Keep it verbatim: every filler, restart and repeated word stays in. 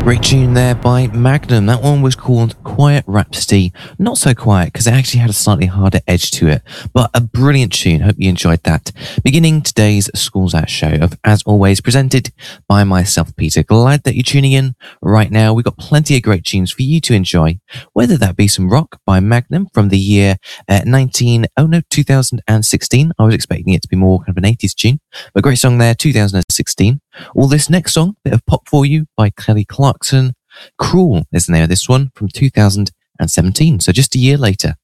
Great tune there by Magnum. That one was called Quiet Rhapsody. Not so quiet because it actually had a slightly harder edge to it, but a brilliant tune. Hope you enjoyed that. Beginning today's Schools Out show, of, as always, presented by myself, Peter. Glad that you're tuning in right now. We've got plenty of great tunes for you to enjoy, whether that be some rock by Magnum from the year uh, nineteen, oh no, two thousand sixteen. I was expecting it to be more kind of an eighties tune, but great song there, two thousand sixteen. All this next song, bit of pop for you by Kelly Clarkson. Cruel is the name of this one from two thousand seventeen, so just a year later.